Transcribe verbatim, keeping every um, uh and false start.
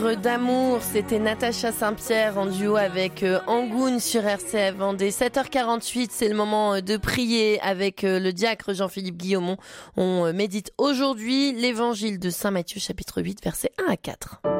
Livre d'amour, c'était Natacha Saint-Pierre en duo avec euh, Angoune sur R C F. Vendée. sept heures quarante-huit, c'est le moment de prier avec euh, le diacre Jean-Philippe Guillaumont. On euh, médite aujourd'hui l'évangile de Saint Matthieu chapitre huit versets un à quatre.